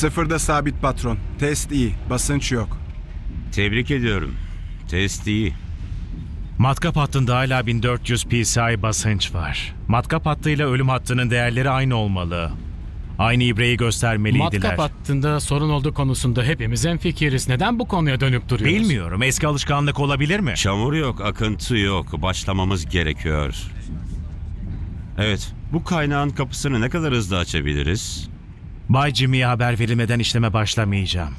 Sıfırda sabit patron. Test iyi. Basınç yok. Tebrik ediyorum. Test iyi. Matkap hattında hala 1400 psi basınç var. Matkap hattıyla ölüm hattının değerleri aynı olmalı. Aynı ibreyi göstermeliydiler. Matkap hattında sorun olduğu konusunda hepimiz hemfikiriz. Neden bu konuya dönüp duruyoruz? Bilmiyorum. Eski alışkanlık olabilir mi? Çamur yok, akıntı yok. Başlamamız gerekiyor. Evet, bu kaynağın kapısını ne kadar hızlı açabiliriz? Bay Jimmy'ye haber verilmeden işleme başlamayacağım.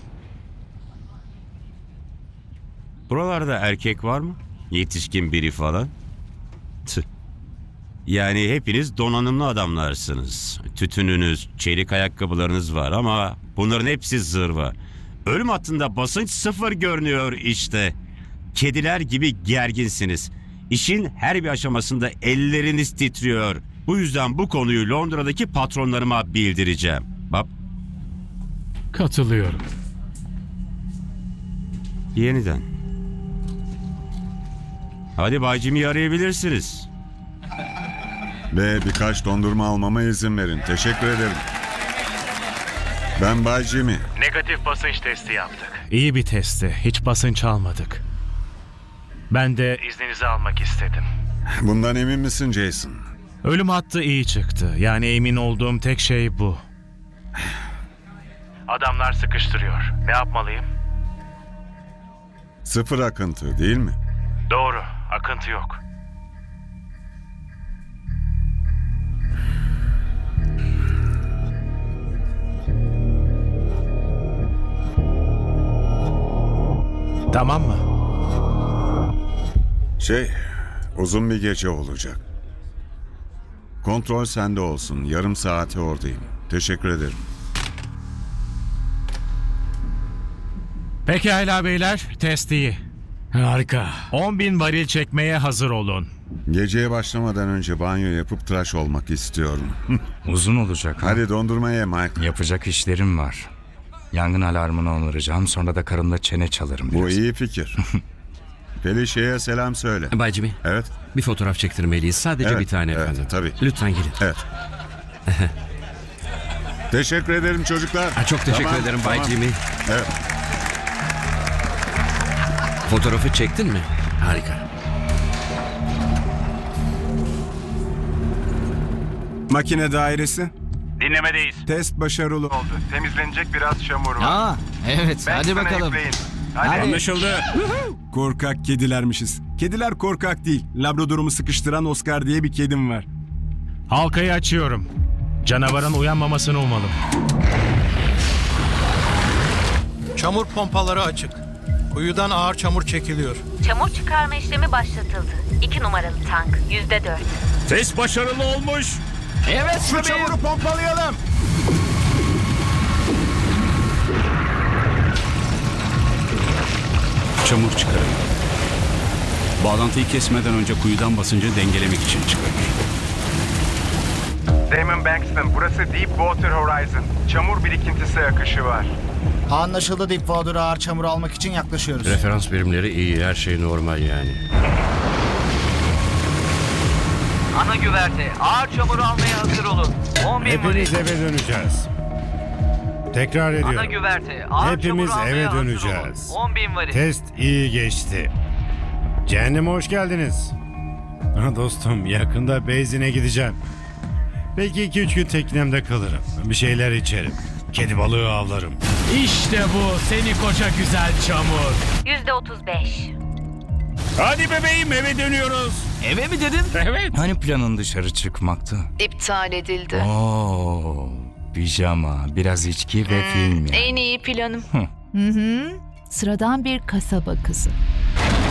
Buralarda erkek var mı? Yetişkin biri falan? Tüh. Yani hepiniz donanımlı adamlarsınız. Tütününüz, çelik ayakkabılarınız var ama bunların hepsi zırva. Ölüm hattında basınç sıfır görünüyor işte. Kediler gibi gerginsiniz. İşin her bir aşamasında elleriniz titriyor. Bu yüzden bu konuyu Londra'daki patronlarıma bildireceğim. Bak, Katılıyorum. yeniden. Hadi Bay Jimmy'yi arayabilirsiniz. Ve birkaç dondurma almama izin verin. Teşekkür ederim. Ben Bay Jimmy. Negatif basınç testi yaptık. İyi bir testti. Hiç basınç almadık. Ben de izninizi almak istedim. Bundan emin misin Jason? Ölüm hattı iyi çıktı. Yani emin olduğum tek şey bu. Adamlar sıkıştırıyor. Ne yapmalıyım? Sıfır akıntı değil mi? Doğru. Akıntı yok. Tamam mı? Uzun bir gece olacak. Kontrol sende olsun. Yarım saate oradayım. Teşekkür ederim. Pekala beyler. Test iyi. Harika. 10.000 varil çekmeye hazır olun. Geceye başlamadan önce banyo yapıp tıraş olmak istiyorum. Uzun olacak. ha? Hadi dondurma ye Mike. Yapacak işlerim var. Yangın alarmını onaracağım. Sonra da karımla çene çalarım biraz. Bu iyi fikir. Felicia'ya selam söyle. Bay Jimmy, Evet. bir fotoğraf çektirmeliyiz. Sadece Evet, bir tane evet, efendim. tabii. Lütfen gelin. Evet. Teşekkür ederim çocuklar. Çok teşekkür Tamam, ederim Bay tamam. Jimmy. Evet. Fotoğrafı çektin mi? Harika. Makine dairesi. Dinlemedeyiz. Test başarılı oldu. Temizlenecek biraz çamur var. Aa, evet hadi bakalım. Hadi. Anlaşıldı. Korkak kedilermişiz. Kediler korkak değil. Labradorumu sıkıştıran Oscar diye bir kedim var. Halkayı açıyorum. Canavarın uyanmamasını umalım. Çamur pompaları açık. Kuyudan ağır çamur çekiliyor. Çamur çıkarma işlemi başlatıldı. 2 numaralı tank, %4. Test başarılı olmuş. Evet Şu çamuru pompalayalım. Çamur çıkarın. Bağlantıyı kesmeden önce kuyudan basıncı dengelemek için çıkarır. Damon Bankston, burası Deepwater Horizon. Çamur birikintisi akışı var. Anlaşıldı, Deepwater'a ağır çamur almak için yaklaşıyoruz. Referans birimleri iyi. Her şey normal yani. Ana güverte ağır çamuru almaya hazır olun. 10.000 Hepimiz eve döneceğiz. Tekrar ediyorum. güverte ağır Hepimiz eve döneceğiz. 10.000 varil. Test iyi geçti. Cehenneme hoş geldiniz. Ha dostum, yakında Beyzin'e gideceğim. Belki 2-3 gün teknemde kalırım. Bir şeyler içerim. Kedi balığı avlarım. İşte bu. Seni koca güzel çamur. %35. Hadi bebeğim, eve dönüyoruz. Eve mi dedin? Evet. Hani planın dışarı çıkmaktı? İptal edildi. Oo, pijama, biraz içki ve film ya. En iyi planım. Sıradan bir kasaba kızı.